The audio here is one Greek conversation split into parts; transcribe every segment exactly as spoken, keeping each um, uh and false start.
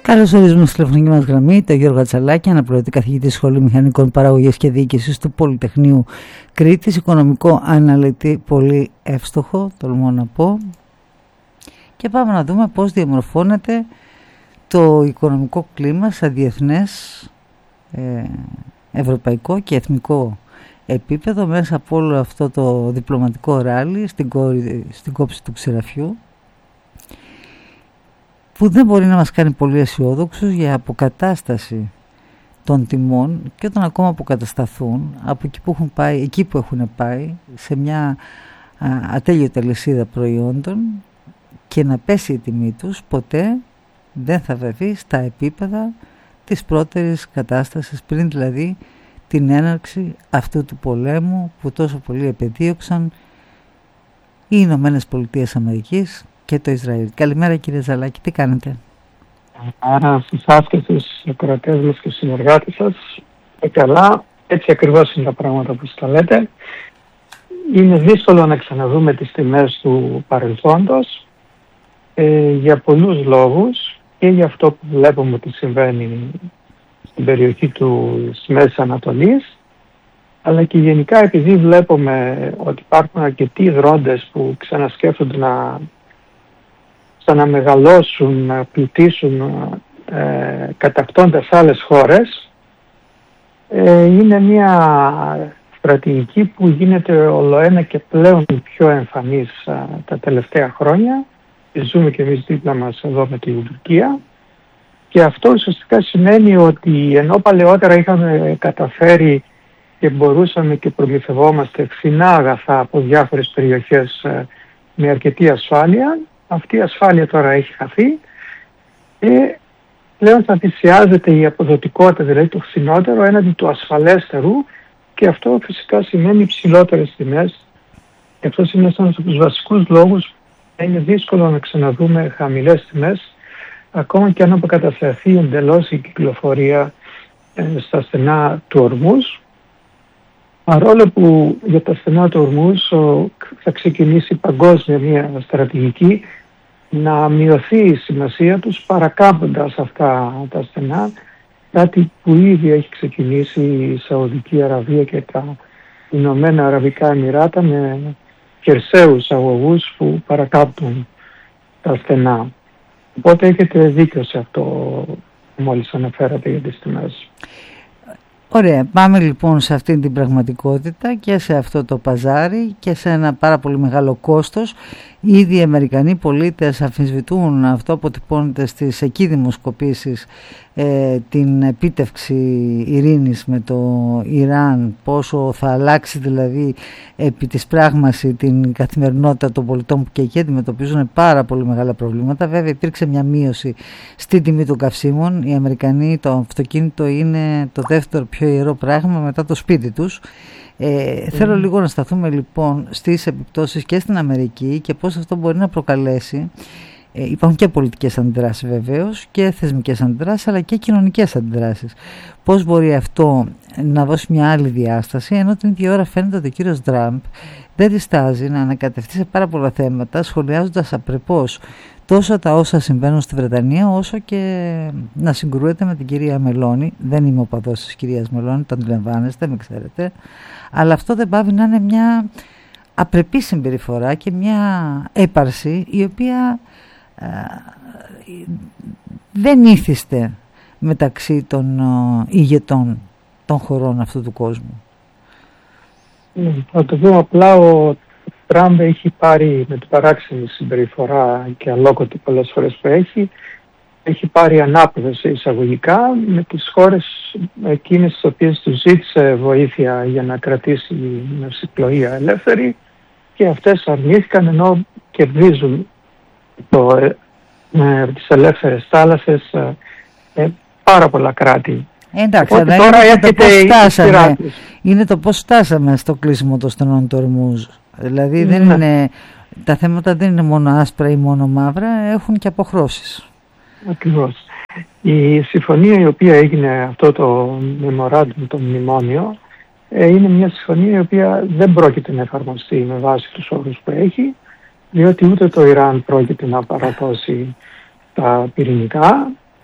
Καλώς ορίζουμε στη τηλεφωνική μας γραμμή τον Γιώργο Ατσαλάκη, αναπληρωτή καθηγητή Σχολείου Μηχανικών Παραγωγής και Διοίκησης του Πολυτεχνείου Κρήτης, οικονομικό αναλυτή, πολύ εύστοχο, τολμώ να πω. Και πάμε να δούμε πώς διαμορφώνεται το οικονομικό κλίμα σε διεθνές, ε, ευρωπαϊκό και εθνικό επίπεδο μέσα από όλο αυτό το διπλωματικό ράλι στην, κόρη, στην κόψη του ξηραφιού, που δεν μπορεί να μας κάνει πολύ αισιόδοξους για αποκατάσταση των τιμών, και όταν ακόμα αποκατασταθούν από εκεί που έχουν πάει, εκεί που έχουν πάει, σε μια α, ατέλειωτη αλυσίδα προϊόντων, και να πέσει η τιμή τους, ποτέ δεν θα βρεθεί στα επίπεδα της πρώτερης κατάστασης, πριν δηλαδή την έναρξη αυτού του πολέμου που τόσο πολύ επεδίωξαν οι Ηνωμένες Πολιτείες Αμερικής και το Ισραήλ. Καλημέρα κύριε Ζαλάκη, τι κάνετε? Άρα σε εσάς και στους ακροατές μας και στους συνεργάτες σας, ε, καλά, έτσι ακριβώς είναι τα πράγματα που τα λέτε. Είναι δύσκολο να ξαναδούμε τις τιμές του παρελθόντος ε, για πολλούς λόγους, και για αυτό που βλέπουμε ότι συμβαίνει στην περιοχή του Μέσης Ανατολής, αλλά και γενικά επειδή βλέπουμε ότι υπάρχουν αρκετοί δρόντες που ξανασκέφτονται να ξαναμεγαλώσουν, να πλουτίσουν ε, κατακτώντας άλλες χώρες. Ε, είναι μια στρατηγική που γίνεται ολοένα και πλέον πιο εμφανής α, τα τελευταία χρόνια. Ζούμε και εμείς δίπλα μας εδώ με την Τουρκία, και αυτό ουσιαστικά σημαίνει ότι ενώ παλαιότερα είχαμε καταφέρει και μπορούσαμε και προμηθευόμαστε φθηνά αγαθά από διάφορες περιοχές ε, με αρκετή ασφάλεια, αυτή η ασφάλεια τώρα έχει χαθεί και πλέον θα θυσιάζεται η αποδοτικότητα, δηλαδή το φθηνότερο έναντι του ασφαλέστερου, και αυτό φυσικά σημαίνει υψηλότερες τιμές. Και αυτό είναι ένας από τους βασικούς λόγους που είναι δύσκολο να ξαναδούμε χαμηλές τιμές, ακόμα και αν αποκατασταθεί εντελώς η κυκλοφορία ε, στα στενά του Ορμούζ. Παρόλο που για τα στενά του Ορμούζ θα ξεκινήσει παγκόσμια μια στρατηγική να μειωθεί η σημασία τους παρακάμπτοντας αυτά τα στενά, κάτι που ήδη έχει ξεκινήσει η Σαουδική Αραβία και τα Ηνωμένα Αραβικά Εμιράτα με χερσαίους αγωγούς που παρακάμπτουν τα στενά. Οπότε έχετε δίκιο σε αυτό που μόλις αναφέρατε για τις τιμές. Ωραία, πάμε λοιπόν σε αυτή την πραγματικότητα και σε αυτό το παζάρι και σε ένα πάρα πολύ μεγάλο κόστος. Ήδη οι Αμερικανοί πολίτες αμφισβητούν, αυτό αποτυπώνεται στις εκεί δημοσκοπήσεις, ε, την επίτευξη ειρήνης με το Ιράν, πόσο θα αλλάξει δηλαδή επί της πράγμαση την καθημερινότητα των πολιτών που και εκεί αντιμετωπίζουν πάρα πολύ μεγάλα προβλήματα. Βέβαια υπήρξε μια μείωση στην τιμή των καυσίμων. Οι Αμερικανοί, το αυτοκίνητο είναι το δεύτερο πιο ιερό πράγμα μετά το σπίτι τους. Ε, mm. Θέλω λίγο να σταθούμε λοιπόν στις επιπτώσεις και στην Αμερική και πώς αυτό μπορεί να προκαλέσει. Ε, υπάρχουν και πολιτικές αντιδράσεις βεβαίως και θεσμικές αντιδράσεις, αλλά και κοινωνικές αντιδράσεις. Πώς μπορεί αυτό να δώσει μια άλλη διάσταση, ενώ την ίδια ώρα φαίνεται ότι ο κύριος Τραμπ δεν διστάζει να ανακατευτεί σε πάρα πολλά θέματα, σχολιάζοντας απρεπώς τόσο τα όσα συμβαίνουν στη Βρετανία, όσο και να συγκρούεται με την κυρία Μελώνη. Δεν είμαι οπαδός της κυρίας Μελώνη, το αντιλαμβάνεστε, με ξέρετε. Αλλά αυτό δεν πάβει να είναι μια απρεπή συμπεριφορά και μια έπαρση η οποία ε, δεν ήθιστε μεταξύ των ε, ηγετών των χωρών αυτού του κόσμου. Θα το δω απλά, ο Τραμπ έχει πάρει με την παράξενη συμπεριφορά και αλόκοτη πολλές φορές που έχει, έχει πάρει ανάποδες εισαγωγικά με τις χώρες εκείνες τις οποίες του ζήτησε βοήθεια για να κρατήσει μια ναυσιπλοεία ελεύθερη, και αυτές αρνήθηκαν, ενώ κερδίζουν το, ε, τις ελεύθερες θάλασσες ε, πάρα πολλά κράτη. Εντάξει, αλλά τώρα είναι το, πώς φτάσαμε, είναι το πώς φτάσαμε στο κλείσιμο των στενών του Ορμούζ. Δηλαδή δεν ναι. είναι, τα θέματα δεν είναι μόνο άσπρα ή μόνο μαύρα, έχουν και αποχρώσεις. Ακριβώς. Η συμφωνία η οποία έγινε, αυτό το memorandum, το μνημόνιο, είναι μια συμφωνία η οποία δεν πρόκειται να εφαρμοστεί με βάση τους όρους που έχει, διότι ούτε το Ιράν πρόκειται να παραδώσει τα πυρηνικά.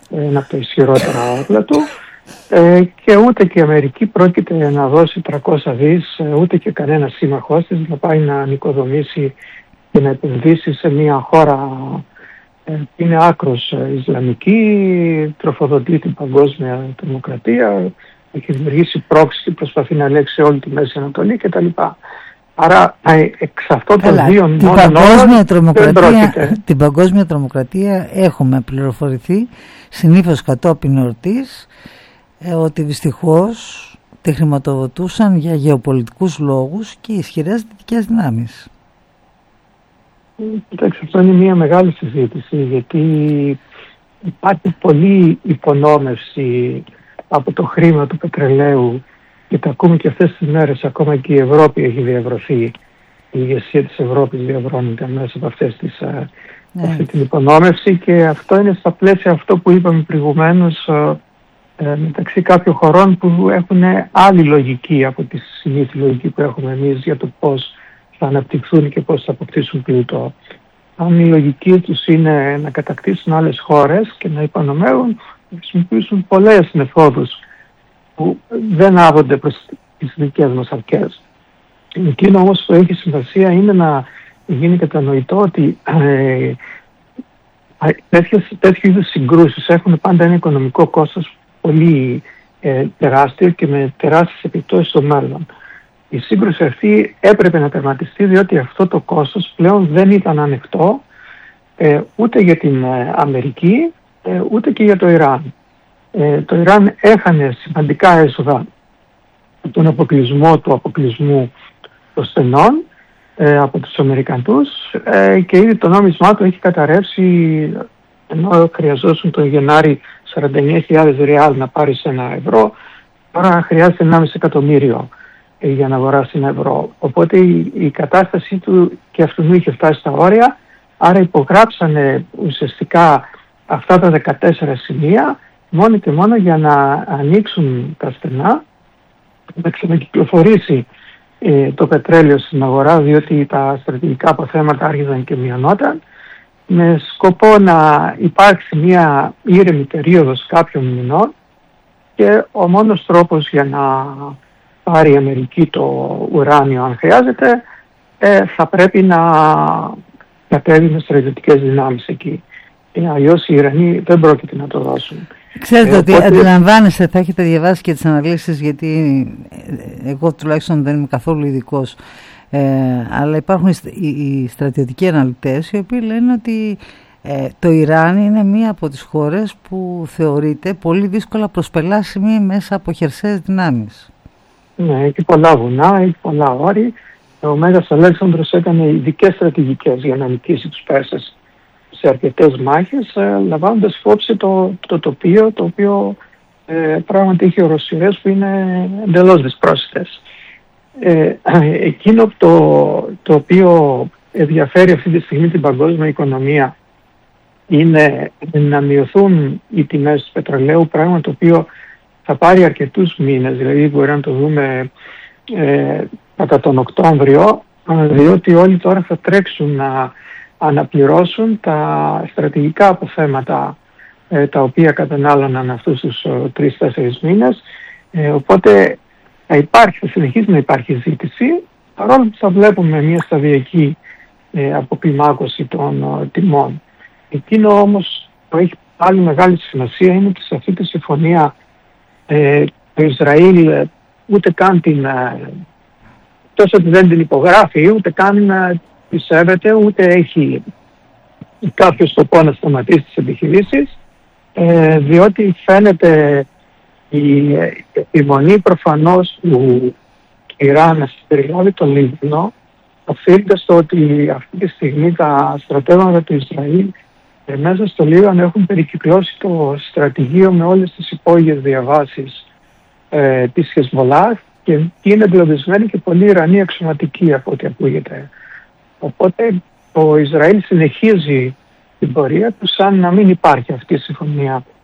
ένα από τα ισχυρότερα όπλα του, ε, και ούτε και η Αμερική πρόκειται να δώσει τριακόσια δις, ούτε και κανένα σύμμαχός της να πάει να νοικοδομήσει και να επενδύσει σε μια χώρα ε, που είναι άκρως Ισλαμική, τροφοδοτεί την παγκόσμια τρομοκρατία, έχει δημιουργήσει πρόξη, προσπαθεί να ελέγξει όλη τη Μέση Ανατολή κτλ. Άρα εξ αυτών των δύο την παγκόσμια, τρομοκρατία, την παγκόσμια τρομοκρατία έχουμε πληροφορηθεί συνήθως κατόπιν εορτής ε, ότι δυστυχώς τη χρηματοδοτούσαν για γεωπολιτικούς λόγους και ισχυρές δυτικές δυνάμεις. Κοιτάξτε, αυτό είναι μια μεγάλη συζήτηση, γιατί υπάρχει πολλή υπονόμευση από το χρήμα του πετρελαίου και το ακούμε και αυτές τις μέρες, ακόμα και η Ευρώπη έχει διαβρωθεί, η ηγεσία της Ευρώπης διαβρώνεται μέσα από αυτές τις, ναι. αυτή την υπονόμευση, και αυτό είναι στα πλαίσια αυτό που είπαμε προηγουμένως, ε, μεταξύ κάποιων χωρών που έχουν άλλη λογική από τη συνήθη λογική που έχουμε εμείς για το πώς θα αναπτυχθούν και πώς θα αποκτήσουν πλούτο. Αν η λογική τους είναι να κατακτήσουν άλλες χώρες και να υπονομεύουν, να χρησιμοποιήσουν πολλές μεθόδους που δεν άβονται προς τις δικές μας αρκές. Εκείνο όμως που έχει σημασία είναι να γίνει κατανοητό ότι ε, τέτοιου είδους συγκρούσεις έχουν πάντα ένα οικονομικό κόστος πολύ ε, τεράστιο και με τεράστιες επιπτώσεις στο μέλλον. Η σύγκρουση αυτή έπρεπε να τερματιστεί, διότι αυτό το κόστος πλέον δεν ήταν ανεκτό ε, ούτε για την ε, Αμερική ε, ούτε και για το Ιράν. Ε, το Ιράν έχανε σημαντικά έσοδα από τον αποκλεισμό του αποκλεισμού των στενών ε, από τους Αμερικανούς ε, και ήδη το νόμισμά του έχει καταρρεύσει, ενώ χρειαζόσουν τον Γενάρη σαράντα εννέα χιλιάδες ριάλ να πάρει ένα ευρώ, τώρα χρειάζεται ενάμιση εκατομμύριο ε, για να αγοράσει ένα ευρώ. Οπότε η, η κατάστασή του και αυτού είχε φτάσει στα όρια, άρα υπογράψανε ουσιαστικά αυτά τα δεκατέσσερα σημεία μόνο και μόνο για να ανοίξουν τα στενά, να ξανακυκλοφορήσει ε, το πετρέλαιο στην αγορά, διότι τα στρατηγικά αποθέματα άρχιζαν και μειωνόταν, με σκοπό να υπάρξει μια ήρεμη περίοδος κάποιων μηνών, και ο μόνος τρόπος για να πάρει η Αμερική το ουράνιο, αν χρειάζεται, ε, θα πρέπει να κατέβει με στρατιωτικές δυνάμεις εκεί. Ε, αλλιώς οι Ιρανοί δεν πρόκειται να το δώσουν. Ξέρετε ε, ότι οπότε... αντιλαμβάνεστε, θα έχετε διαβάσει και τις αναλύσεις, γιατί εγώ τουλάχιστον δεν είμαι καθόλου ειδικός, ε, αλλά υπάρχουν οι, οι στρατιωτικοί αναλυτές οι οποίοι λένε ότι ε, το Ιράν είναι μία από τις χώρες που θεωρείται πολύ δύσκολα προσπελάσιμη μέσα από χερσαίες δυνάμεις. Ναι, έχει πολλά βουνά, έχει πολλά όρη. Ο Μέγας Αλέξανδρος έκανε ειδικές στρατηγικές για να νικήσει τους Πέρσες σε αρκετές μάχες, ε, λαμβάνοντας υπόψη το, το τοπίο, το οποίο ε, πράγματι έχει οροσειρές που είναι εντελώς δυσπρόσιτες. Ε, εκείνο το, το οποίο ενδιαφέρει αυτή τη στιγμή την παγκόσμια οικονομία είναι να μειωθούν οι τιμές του πετρελαίου, πράγμα το οποίο θα πάρει αρκετούς μήνες, δηλαδή μπορεί να το δούμε ε, κατά τον Οκτώβριο, διότι όλοι τώρα θα τρέξουν να αναπληρώσουν τα στρατηγικά αποθέματα ε, τα οποία κατανάλωναν αυτούς τους τρεις τέσσερις μήνες, ε, οπότε θα υπάρχει, θα συνεχίσει να υπάρχει ζήτηση, παρόλο που θα βλέπουμε μια σταδιακή ε, αποκλιμάκωση των ε, τιμών. Εκείνο όμως που έχει πάλι μεγάλη σημασία είναι ότι σε αυτή τη συμφωνία ε, το Ισραήλ ε, ούτε καν την ε, τόσο ότι δεν την υπογράφει, ούτε καν ε, πιστεύετε, ούτε έχει κάποιο σκοπό να σταματήσει τις επιχειρήσεις, ε, διότι φαίνεται η επιμονή προφανώς του Ιράν να συμπεριλάβει το Λίβανο, οφείλεται στο ότι αυτή τη στιγμή τα στρατεύματα του Ισραήλ ε, μέσα στο Λίβανο έχουν περικυκλώσει το στρατηγείο με όλες τις υπόγειες διαβάσεις ε, της Χεσμολάχ, και είναι εγκλωβισμένοι και πολλοί Ιρανοί αξιωματικοί από ό,τι ακούγεται. Οπότε το Ισραήλ συνεχίζει την πορεία του σαν να μην υπάρχει αυτή η συμφωνία